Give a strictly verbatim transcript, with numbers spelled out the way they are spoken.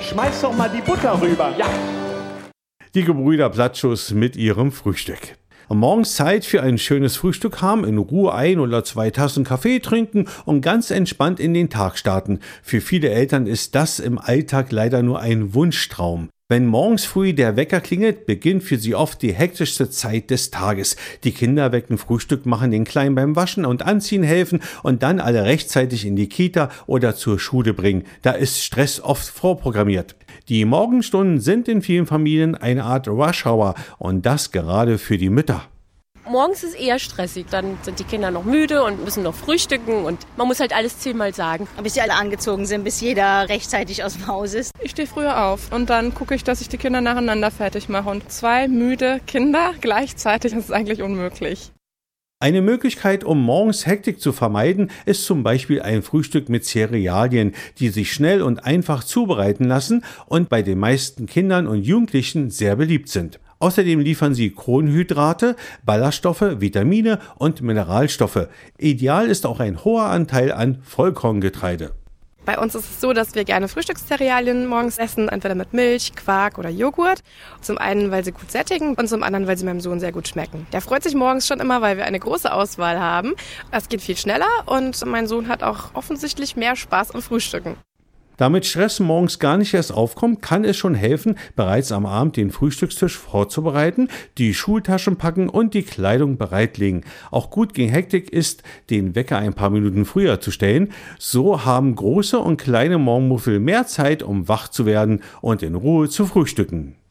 schmeiß doch mal die Butter rüber. Ja. Die Gebrüder Blattschuss mit ihrem Frühstück. Und morgens Zeit für ein schönes Frühstück haben, in Ruhe ein oder zwei Tassen Kaffee trinken und ganz entspannt in den Tag starten. Für viele Eltern ist das im Alltag leider nur ein Wunschtraum. Wenn morgens früh der Wecker klingelt, beginnt für sie oft die hektischste Zeit des Tages. Die Kinder wecken, Frühstück machen, den Kleinen beim Waschen und Anziehen helfen und dann alle rechtzeitig in die Kita oder zur Schule bringen. Da ist Stress oft vorprogrammiert. Die Morgenstunden sind in vielen Familien eine Art Rush-Hour und das gerade für die Mütter. Morgens ist eher stressig, dann sind die Kinder noch müde und müssen noch frühstücken und man muss halt alles zehnmal sagen. Bis sie alle angezogen sind, bis jeder rechtzeitig aus dem Haus ist. Ich stehe früher auf und dann gucke ich, dass ich die Kinder nacheinander fertig mache. Und zwei müde Kinder gleichzeitig, das ist eigentlich unmöglich. Eine Möglichkeit, um morgens Hektik zu vermeiden, ist zum Beispiel ein Frühstück mit Cerealien, die sich schnell und einfach zubereiten lassen und bei den meisten Kindern und Jugendlichen sehr beliebt sind. Außerdem liefern sie Kohlenhydrate, Ballaststoffe, Vitamine und Mineralstoffe. Ideal ist auch ein hoher Anteil an Vollkorngetreide. Bei uns ist es so, dass wir gerne Frühstückszerealien morgens essen, entweder mit Milch, Quark oder Joghurt. Zum einen, weil sie gut sättigen und zum anderen, weil sie meinem Sohn sehr gut schmecken. Der freut sich morgens schon immer, weil wir eine große Auswahl haben. Es geht viel schneller und mein Sohn hat auch offensichtlich mehr Spaß am Frühstücken. Damit Stress morgens gar nicht erst aufkommt, kann es schon helfen, bereits am Abend den Frühstückstisch vorzubereiten, die Schultaschen packen und die Kleidung bereitlegen. Auch gut gegen Hektik ist, den Wecker ein paar Minuten früher zu stellen. So haben große und kleine Morgenmuffel mehr Zeit, um wach zu werden und in Ruhe zu frühstücken.